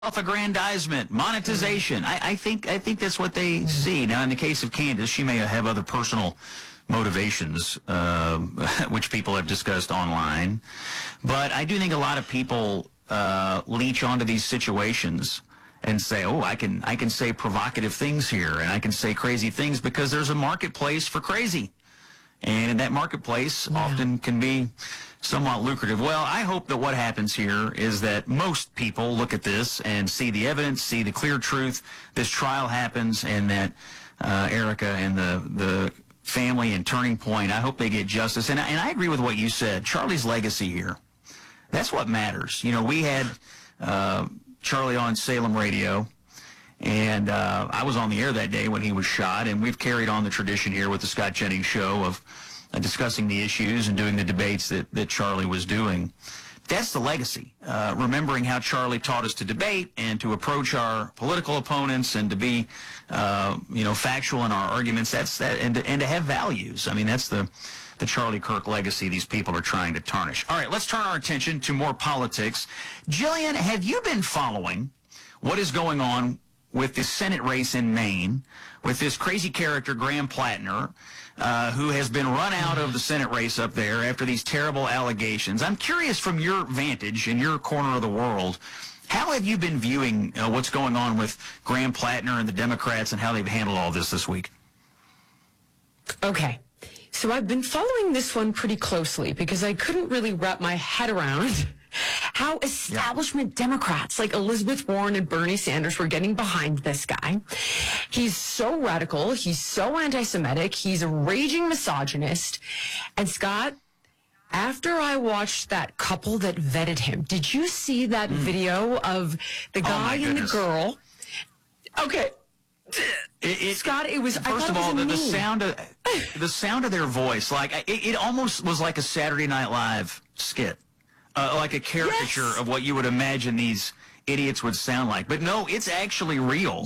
Self-aggrandizement, monetization. I think that's what they see. Now, in the case of Candace, she may have other personal motivations, which people have discussed online. But I do think a lot of people leech onto these situations and say, oh, I can say provocative things here, and I can say crazy things because there's a marketplace for crazy. And that marketplace often can be somewhat lucrative. Well, I hope that what happens here is that most people look at this and see the evidence, see the clear truth. This trial happens, and that Erica and the family and Turning Point, I hope they get justice. And I agree with what you said. Charlie's legacy here, that's what matters. You know, we had Charlie on Salem Radio, and I was on the air that day when he was shot, and we've carried on the tradition here with the Scott Jennings Show of discussing the issues and doing the debates that Charlie was doing. That's the legacy. Remembering how Charlie taught us to debate and to approach our political opponents and to be, factual in our arguments. That's that, and to have values. I mean, that's the Charlie Kirk legacy these people are trying to tarnish. All right, let's turn our attention to more politics. Jillian, have you been following what is going on with the Senate race in Maine, with this crazy character, Graham Plattner, who has been run out of the Senate race up there after these terrible allegations? I'm curious, from your vantage in your corner of the world, how have you been viewing what's going on with Graham Plattner and the Democrats and how they've handled all this week? Okay. So I've been following this one pretty closely because I couldn't really wrap my head around how establishment Democrats like Elizabeth Warren and Bernie Sanders were getting behind this guy. He's so radical. He's so anti-Semitic. He's a raging misogynist. And Scott, after I watched that couple that vetted him, did you see that video of the guy and the girl? Okay. Scott, it was. First of all, the sound of their voice, like it almost was like a Saturday Night Live skit, like a caricature of what you would imagine these idiots would sound like. But no, it's actually real,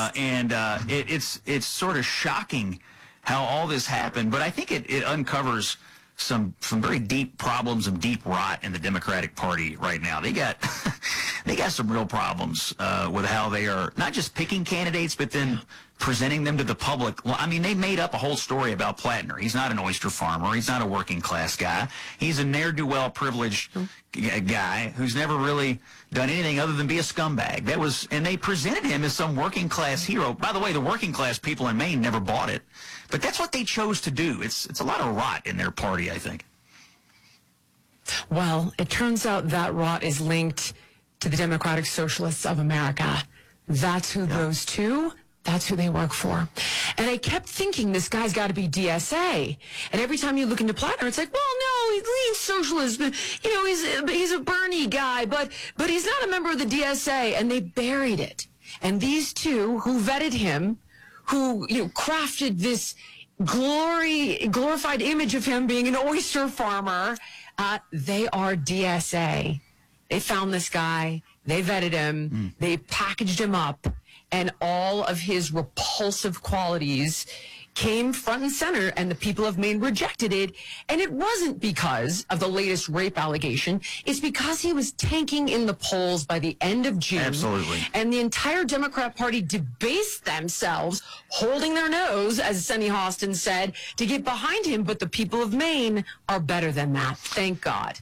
it's sort of shocking how all this happened. But I think it uncovers some very deep problems and deep rot in the Democratic Party right now. They got some real problems with how they are not just picking candidates, but then presenting them to the public. Well, I mean, they made up a whole story about Plattner. He's not an oyster farmer. He's not a working class guy. He's a ne'er-do-well privileged guy who's never really done anything other than be a scumbag. And they presented him as some working class hero. By the way, the working class people in Maine never bought it. But that's what they chose to do. It's a lot of rot in their party, I think. Well, it turns out that rot is linked to the Democratic Socialists of America. That's who those two, that's who they work for. And I kept thinking this guy's got to be DSA. And every time you look into Plattner, it's like, well, no, he's socialist. He's a Bernie guy, but he's not a member of the DSA. And they buried it. And these two who vetted him, who crafted this glorified image of him being an oyster farmer, they are DSA. They found this guy, they vetted him, they packaged him up, and all of his repulsive qualities came front and center, and the people of Maine rejected it. And it wasn't because of the latest rape allegation. It's because he was tanking in the polls by the end of June. Absolutely. And the entire Democrat Party debased themselves, holding their nose, as Sunny Hostin said, to get behind him. But the people of Maine are better than that. Thank God.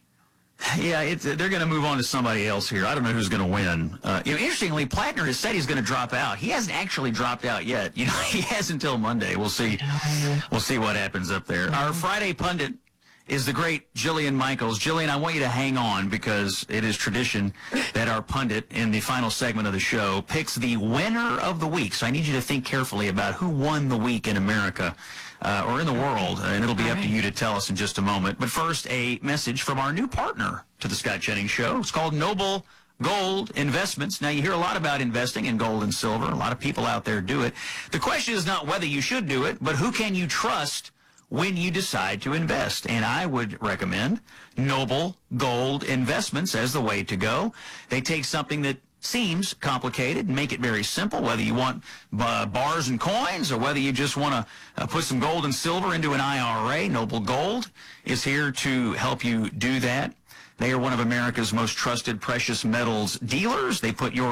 Yeah, they're going to move on to somebody else here. I don't know who's going to win. Interestingly, Plattner has said he's going to drop out. He hasn't actually dropped out yet. He has until Monday. We'll see. We'll see what happens up there. Our Friday pundit is the great Jillian Michaels. Jillian, I want you to hang on because it is tradition that our pundit in the final segment of the show picks the winner of the week. So I need you to think carefully about who won the week in America or in the world, and it'll be up to you to tell us in just a moment. But first, a message from our new partner to the Scott Jennings Show. It's called Noble Gold Investments. Now, you hear a lot about investing in gold and silver. A lot of people out there do it. The question is not whether you should do it, but who can you trust when you decide to invest. And I would recommend Noble Gold Investments as the way to go. They take something that seems complicated and make it very simple, whether you want bars and coins or whether you just want to put some gold and silver into an IRA. Noble Gold is here to help you do that. They are one of America's most trusted precious metals dealers. They put your